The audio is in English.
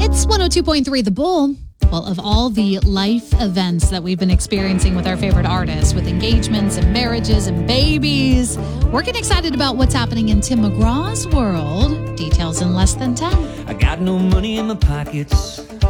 It's 102.3 The Bull. Well, of all the life events that we've been experiencing with our favorite artists, with engagements and marriages and babies, we're getting excited about what's happening in Tim McGraw's world. Details in less than 10. I got no money in my pockets,